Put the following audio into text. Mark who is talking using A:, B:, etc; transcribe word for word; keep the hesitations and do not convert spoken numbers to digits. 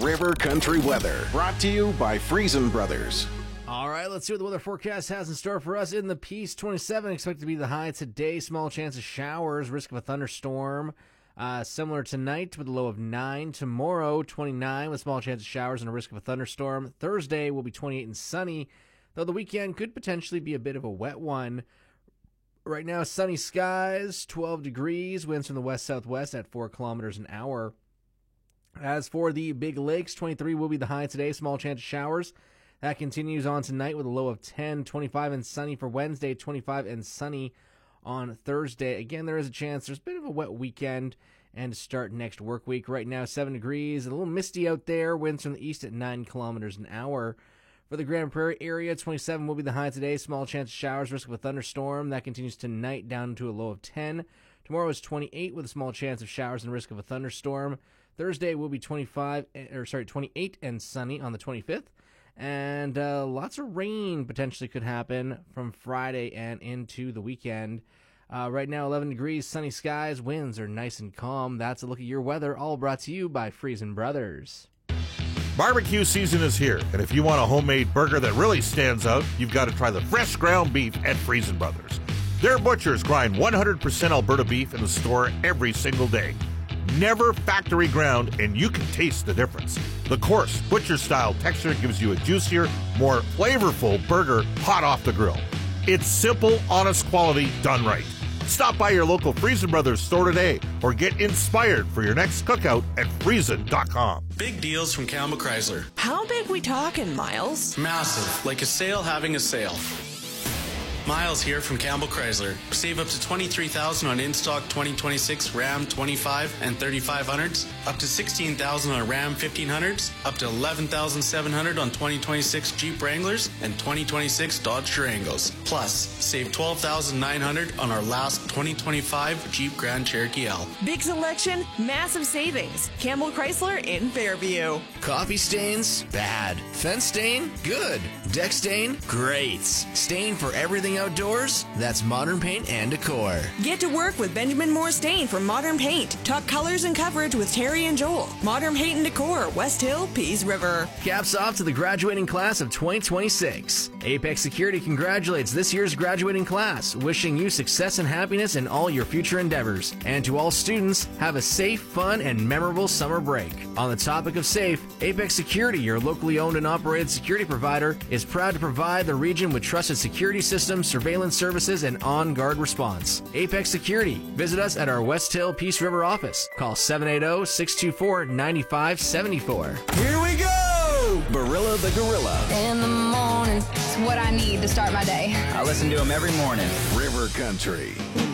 A: River Country Weather, brought to you by Friesen Brothers.
B: All right, let's see what the weather forecast has in store for us in the Peace. twenty-seven expected to be the high today. Small chance of showers, risk of a thunderstorm. Uh, similar tonight with a low of nine. Tomorrow, twenty-nine with small chance of showers and a risk of a thunderstorm. Thursday will be twenty-eight and sunny, though the weekend could potentially be a bit of a wet one. Right now, sunny skies, twelve degrees, winds from the west-southwest at four kilometers an hour. As for the Big Lakes, twenty-three will be the high today, small chance of showers. That continues on tonight with a low of ten, twenty-five and sunny for Wednesday, twenty-five and sunny on Thursday. Again, there is a chance there's a bit of a wet weekend and to start next work week. Right now, seven degrees, a little misty out there, winds from the east at nine kilometers an hour. For the Grand Prairie area, twenty-seven will be the high today, small chance of showers, risk of a thunderstorm. That continues tonight down to a low of ten. Tomorrow is twenty-eight with a small chance of showers and risk of a thunderstorm. Thursday will be twenty-five, or sorry, twenty-eight and sunny on the twenty-fifth. And uh, lots of rain potentially could happen from Friday and into the weekend. Uh, right now, eleven degrees, sunny skies, winds are nice and calm. That's a look at your weather, all brought to you by Friesen Brothers.
C: Barbecue season is here, and if you want a homemade burger that really stands out, you've got to try the fresh ground beef at Friesen Brothers. Their butchers grind one hundred percent Alberta beef in the store every single day. Never factory ground, and you can taste the difference. The coarse, butcher-style texture gives you a juicier, more flavorful burger hot off the grill. It's simple, honest quality done right. Stop by your local Friesen Brothers store today or get inspired for your next cookout at friesen dot com.
D: Big deals from Campbell Chrysler.
E: How big we talking, Miles?
D: Massive, like a sale having a sale. Miles here from Campbell Chrysler. Save up to twenty-three thousand dollars on in-stock twenty twenty-six Ram twenty-five and thirty-five hundreds, up to sixteen thousand dollars on Ram fifteen hundreds, up to eleven thousand seven hundred dollars on twenty twenty-six Jeep Wranglers and twenty twenty-six Dodge Durangos. Plus, save twelve thousand nine hundred dollars on our last twenty twenty-five Jeep Grand Cherokee L.
E: Big selection, massive savings. Campbell Chrysler in Fairview.
F: Coffee stains? Bad. Fence stain? Good. Deck stain? Great. Stain for everything outdoors? That's Modern Paint and Decor.
E: Get to work with Benjamin Moore Stain from Modern Paint. Talk colors and coverage with Terry and Joel. Modern Paint and Decor, West Hill, Peace River.
B: Caps off to the graduating class of twenty twenty-six. Apex Security congratulates this year's graduating class, wishing you success and happiness in all your future endeavors. And to all students, have a safe, fun, and memorable summer break. On the topic of safe, Apex Security, your locally owned and operated security provider, is proud to provide the region with trusted security systems, surveillance services, and on-guard response. Apex Security. Visit us at our West Hill Peace River office. Call seven eight zero, six two four, nine five seven four.
A: Here we go! Barilla the Gorilla.
G: In the morning, it's what I need to start my day.
H: I listen to him every morning.
A: River Country.